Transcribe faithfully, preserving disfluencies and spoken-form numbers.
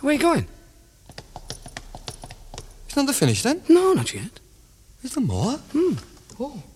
Where are you going? It's not the finish then? No, not yet. Is there more? Hmm. Oh.